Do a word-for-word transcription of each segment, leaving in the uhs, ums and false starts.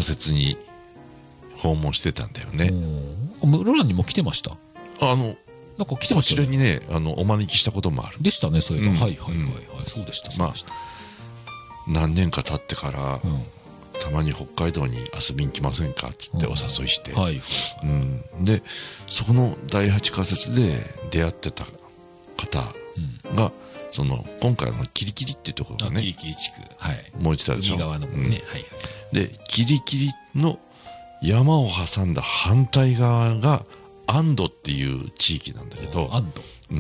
仮設に訪問してたんだよね。 室蘭にも来てました？ あのなんか来てましたよね。 こちらにね、あのお招きしたこともある。 でしたね、そういえば。 うん、 はいはいはいはい、 うん、 そうでした。 まあ何年か経ってから、うん、たまに北海道に遊びに来ませんかっつってお誘いして、うん、はい、うん、でそこの第八仮設で出会ってた方が、うん、その今回のキリキリっていうところがね、 キリキリ地区、はい、 もう一度でしょ。 海側の方ね、うん、はいはい。 でキリキリの山を挟んだ反対側が安堵っていう地域なんだけど、 安堵、うん、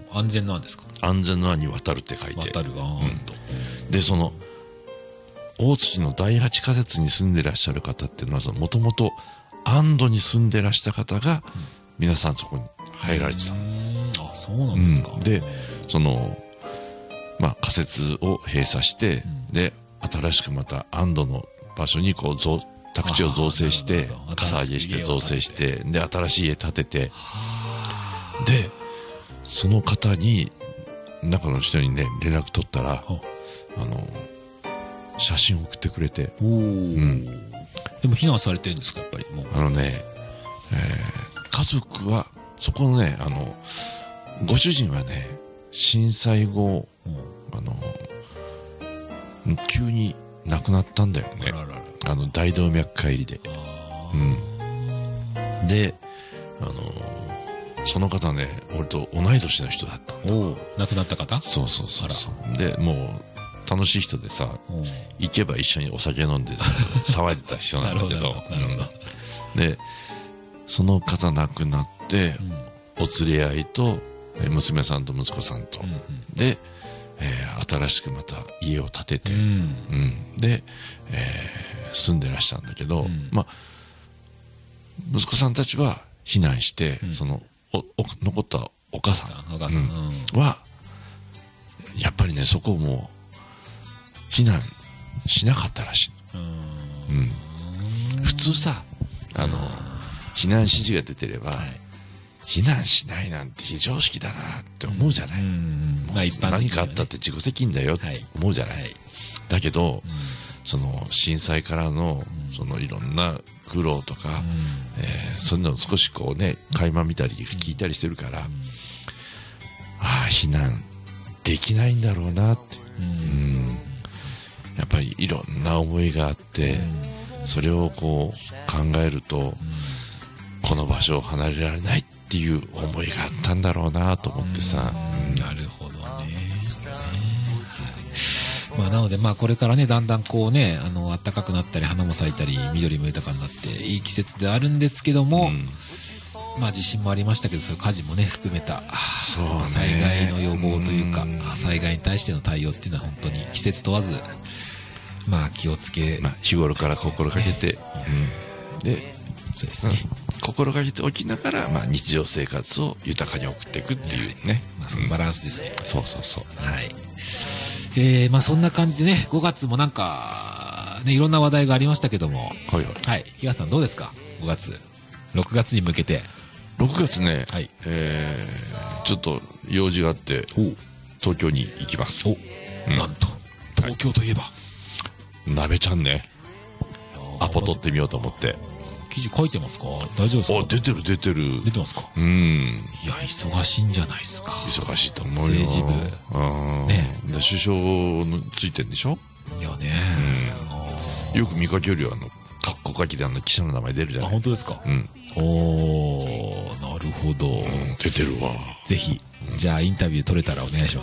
安全の安ですか？ 安全の安に渡るって書いて、 渡るが安堵、 うん、でその大槌の第八仮設に住んでらっしゃる方っていうのはもともと安堵に住んでらした方が、うん、皆さんそこに入られてた。 あ、そうなんですか。 うん、でそのまあ仮設を閉鎖して、うん、で新しくまた安堵の場所にこう増宅地を造成してかさ上げして造成してで新しい家建てて、でその方に中の人にね連絡取ったら、あの写真を送ってくれて、 お、うん、でも避難されてるんですか？やっぱりもうあのね、えー、家族はそこのね、あのご主人はね震災後、うん、あの急に亡くなったんだよね。あららら、あの大動脈解離で、うん、であのその方ね俺と同い年の人だったんだ。 お、亡くなった方？そうそうそうそうでもう楽しい人でさ、行けば一緒にお酒飲んで騒いでた人なんだけどうん、でその方亡くなって、うん、お連れ合いと娘さんと息子さんと、うんうん、で、えー、新しくまた家を建てて、うんうん、で、えー、住んでらっしゃるんだけど、うん、まあ息子さんたちは避難して、うん、そのおお残ったお母さん、お母さん、うん、はやっぱりねそこをもう避難しなかったらしい。うん、普通さあの避難指示が出てれば、はい、避難しないなんて非常識だなって思うじゃない。何かあったって自己責任だよって思うじゃない。はい、だけど、うん、その震災からの、うん、そのいろんな苦労とか、うん、えー、そういうのを少しこうね垣間見たり聞いたりしてるから、うん、ああ避難できないんだろうなって、うん、やっぱりいろんな思いがあって、うん、それをこう考えると、うん、この場所を離れられないっていう思いがあったんだろうなと思ってさ、 うん、なるほどね。まあ、なのでまあこれからねだんだんこうねあの暖かくなったり花も咲いたり緑も豊かになっていい季節であるんですけども、うん、まあ地震もありましたけどそういう火事もね含めたそう、ね、 災害の予防というか、うん、災害に対しての対応っていうのは本当に季節問わずまあ気をつけ、まあ、 日頃から心がけて、ね、うん、でそうですね、 うん、心がけておきながら、まあ、日常生活を豊かに送っていくっていうね、 まあ、そのバランスですね、 うん、そうそうそう、 はい、えー、まあそんな感じでねごがつもなんかねいろんな話題がありましたけども、 はいはい、 はい、東さんどうですかごがつろくがつに向けて。 ろくがつね、はい、えー、ちょっと用事があって東京に行きます。 お、うん、なんと東京といえば、はい、 鍋ちゃんねアポ取ってみようと思って記事書いてますか？大丈夫ですか？ あ、出てる出てる出てますか？ うん、いや忙しいんじゃないですか。 忙しいと思うよ。 政治部ね、で首相のついてんでしょ。 いやね、 うん、よく見かけるよあのカッコ書きであの記者の名前出るじゃない。 あ、本当ですか？うん、おー、なるほど、うん、 出てるわ。 ぜひ、うん、じゃあインタビュー取れたらお願いします。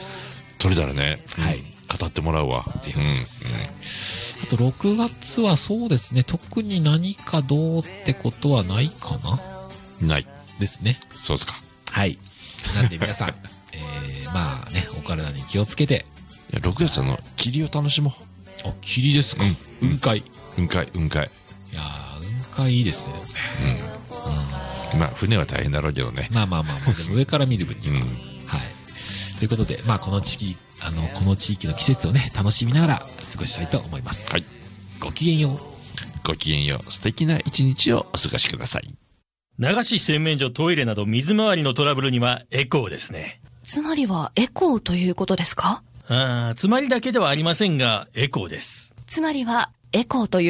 取れたらね、 はい、 うん、語ってもらうわ。 ぜひお願いします、うん、はい。あとろくがつはそうですね特に何かどうってことはないかな。 ないですね。 そうですか。 はい。なんで皆さん、えー、まあねお体に気をつけて。 いやろくがつの霧を楽しもう。 あ、霧ですか？うん、雲海雲海雲海。 いやー雲海いいですね。 うん、うん、まあ船は大変だろうけどね。 まあまあまあまあでも上から見る分には、うん、はい。ということでまあこの地域あのこの地域の季節をね楽しみながら過ごしたいと思います。 はい。 ごきげんよう。 ごきげんよう。素敵な一日をお過ごしください。 流し洗面所、トイレなど水回りのトラブルにはエコーですね。 つまりはエコーということですか？ ああ、つまりだけではありませんがエコーです。 つまりはエコーという